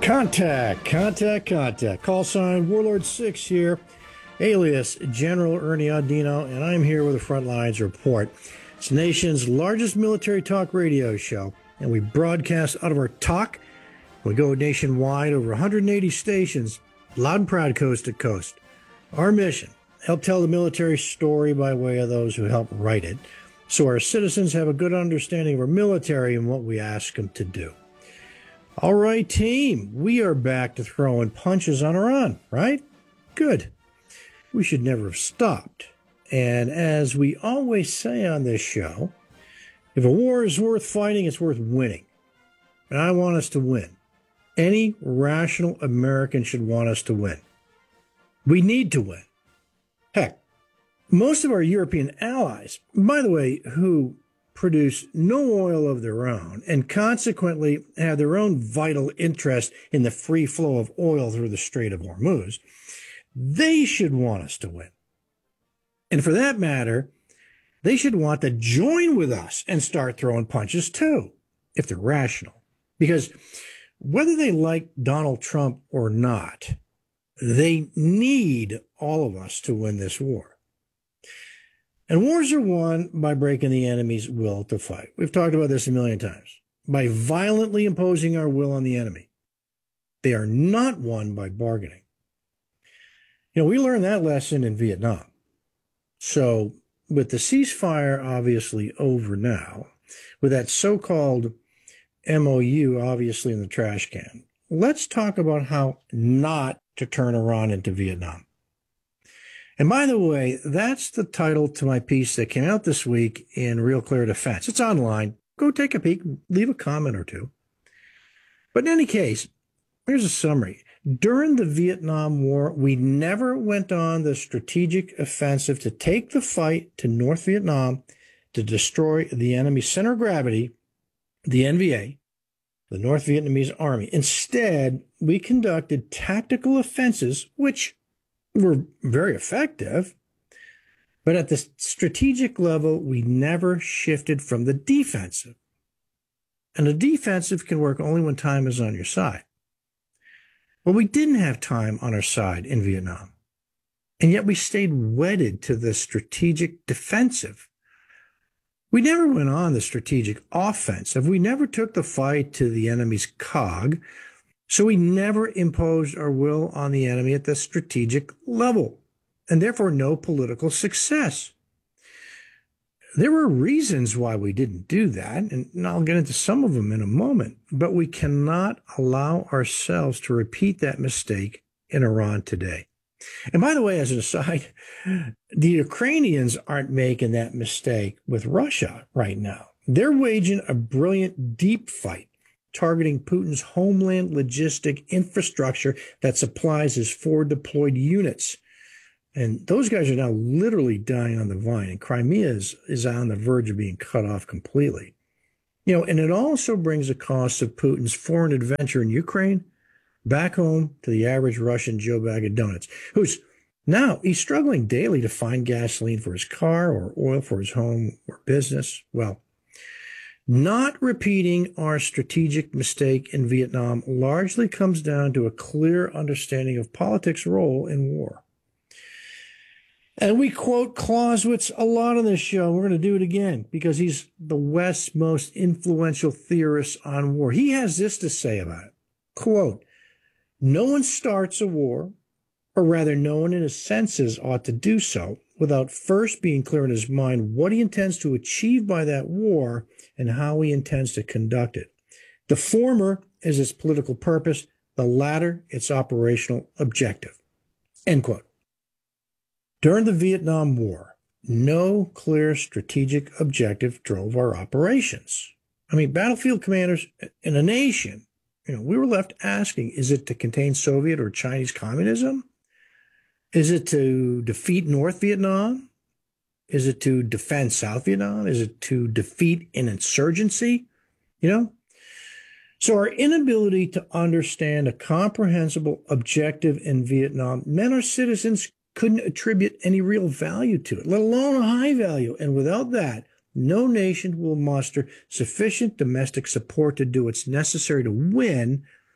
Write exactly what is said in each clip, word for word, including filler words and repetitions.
Contact, contact, contact. Call sign Warlord six here, alias General Ernie Audino, and I'm here with a Front Lines report. It's the nation's largest military talk radio show, and we broadcast out of our T O C. We go nationwide, over one hundred eighty stations, loud and proud coast to coast. Our mission, help tell the military story by way of those who help write it, so our citizens have a good understanding of our military and what we ask them to do. All right, team, we are back to throwing punches on our own, right? Good. We should never have stopped. And as we always say on this show, if a war is worth fighting, it's worth winning. And I want us to win. Any rational American should want us to win. We need to win. Heck, most of our European allies, by the way, who produce no oil of their own and consequently have their own vital interest in the free flow of oil through the Strait of Hormuz, they should want us to win. And for that matter, they should want to join with us and start throwing punches too, if they're rational. Because whether they like Donald Trump or not, they need all of us to win this war. And wars are won by breaking the enemy's will to fight. We've talked about this a million times. By violently imposing our will on the enemy. They are not won by bargaining. You know, we learned that lesson in Vietnam. So, with the ceasefire obviously over now, with that so-called M O U obviously in the trash can, let's talk about how not to turn Iran into Vietnam. And by the way, that's the title to my piece that came out this week in Real Clear Defense. It's online. Go take a peek, leave a comment or two. But in any case, here's a summary. During the Vietnam War, we never went on the strategic offensive to take the fight to North Vietnam to destroy the enemy's center of gravity, the N V A, the North Vietnamese Army. Instead, we conducted tactical offenses, which were very effective, but at the strategic level, we never shifted from the defensive. And the defensive can work only when time is on your side. Well, we didn't have time on our side in Vietnam, and yet we stayed wedded to the strategic defensive. We never went on the strategic offensive. We never took the fight to the enemy's cog. So we never imposed our will on the enemy at the strategic level, and therefore no political success. There were reasons why we didn't do that, and I'll get into some of them in a moment, but we cannot allow ourselves to repeat that mistake in Iran today. And by the way, as an aside, the Ukrainians aren't making that mistake with Russia right now. They're waging a brilliant deep fight, targeting Putin's homeland logistic infrastructure that supplies his forward deployed units. And those guys are now literally dying on the vine, and Crimea is, is on the verge of being cut off completely. You know, and it also brings the cost of Putin's foreign adventure in Ukraine back home to the average Russian Joe Bag of Donuts, who's now, he's struggling daily to find gasoline for his car or oil for his home or business. Well, not repeating our strategic mistake in Vietnam largely comes down to a clear understanding of politics' role in war. And we quote Clausewitz a lot on this show. We're going to do it again because he's the West's most influential theorist on war. He has this to say about it. Quote, "No one starts a war, or rather no one in his senses ought to do so, without first being clear in his mind what he intends to achieve by that war and how he intends to conduct it. The former is its political purpose, the latter its operational objective." End quote. During the Vietnam War, no clear strategic objective drove our operations. I mean, battlefield commanders in a nation, you know, we were left asking, is it to contain Soviet or Chinese communism? Is it to defeat North Vietnam? Is it to defend South Vietnam? Is it to defeat an insurgency? You know? So our inability to understand a comprehensible objective in Vietnam meant our citizens couldn't attribute any real value to it, let alone a high value. And without that, no nation will muster sufficient domestic support to do what's necessary to win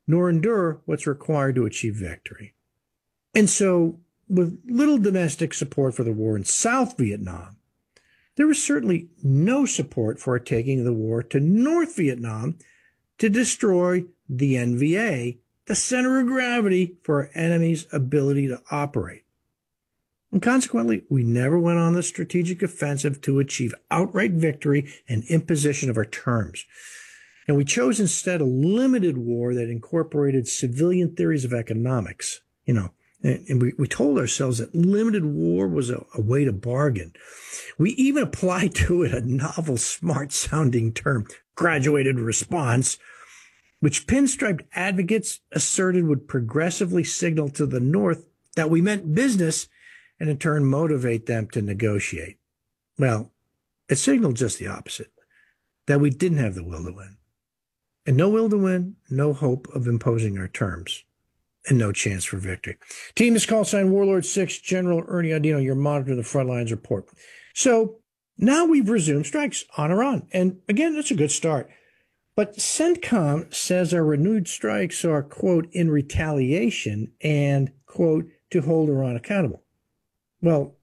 nor endure what's required to achieve victory. And so, with little domestic support for the war in South Vietnam, there was certainly no support for taking the war to North Vietnam to destroy the N V A, the center of gravity for our enemy's ability to operate. And consequently, we never went on the strategic offensive to achieve outright victory and imposition of our terms. And we chose instead a limited war that incorporated civilian theories of economics. You know, and, and we, we told ourselves that limited war was a, a way to bargain. We even applied to it a novel, smart-sounding term, graduated response, which pinstriped advocates asserted would progressively signal to the North that we meant business and in turn motivate them to negotiate. Well, it signaled just the opposite, that we didn't have the will to win. And no will to win, no hope of imposing our terms, and no chance for victory. Team, this call sign Warlord six, General Ernie Audino, your monitor of the front lines report. So now we've resumed strikes on Iran. And again, that's a good start. But CENTCOM says our renewed strikes are, quote, in retaliation and, quote, to hold Iran accountable. Well,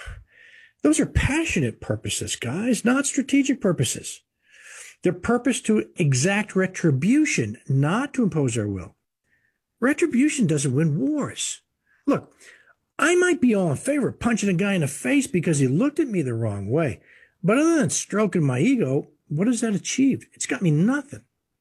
those are passionate purposes, guys, not strategic purposes. Their purpose to exact retribution, not to impose our will. Retribution doesn't win wars. Look, I might be all in favor of punching a guy in the face because he looked at me the wrong way. But other than stroking my ego, what has that achieved? It's got me nothing.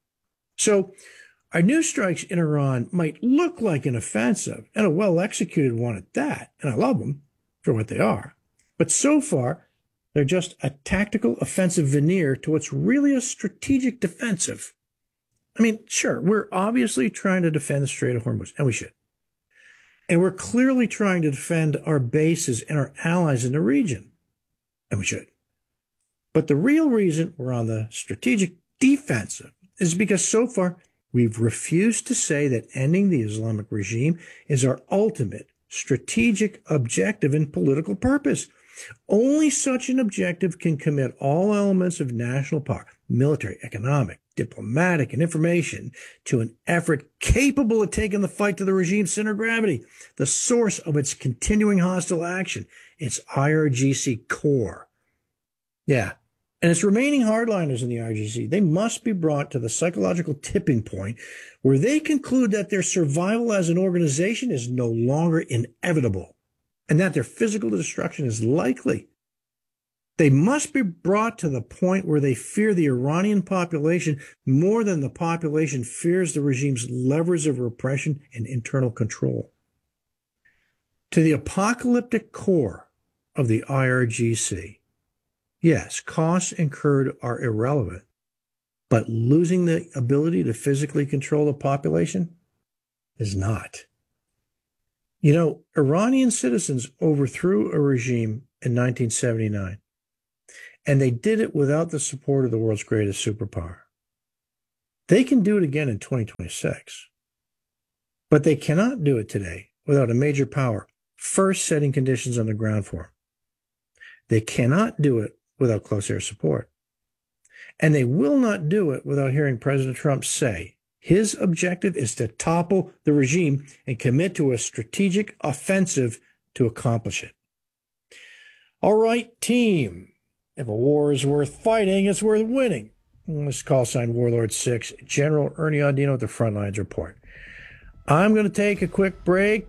So our new strikes in Iran might look like an offensive, and a well-executed one at that, and I love them for what they are. But so far, they're just a tactical offensive veneer to what's really a strategic defensive. I mean, sure, we're obviously trying to defend the Strait of Hormuz, and we should. And we're clearly trying to defend our bases and our allies in the region, and we should. But the real reason we're on the strategic defensive is because so far we've refused to say that ending the Islamic regime is our ultimate strategic objective and political purpose. Only such an objective can commit all elements of national power, military, economic, diplomatic, and information, to an effort capable of taking the fight to the regime's center of gravity, the source of its continuing hostile action, its I R G C core. Yeah. And its remaining hardliners in the I R G C, they must be brought to the psychological tipping point where they conclude that their survival as an organization is no longer inevitable and that their physical destruction is likely. They must be brought to the point where they fear the Iranian population more than the population fears the regime's levers of repression and internal control. To the apocalyptic core of the I R G C, yes, costs incurred are irrelevant, but losing the ability to physically control the population is not. You know, Iranian citizens overthrew a regime in nineteen seventy-nine, and they did it without the support of the world's greatest superpower. They can do it again in twenty twenty-six, but they cannot do it today without a major power first setting conditions on the ground for them. They cannot do it without close air support. And they will not do it without hearing President Trump say his objective is to topple the regime and commit to a strategic offensive to accomplish it. All right, team. If a war is worth fighting, it's worth winning. This call sign Warlord six, General Ernie Audino with the Frontlines Report. I'm going to take a quick break.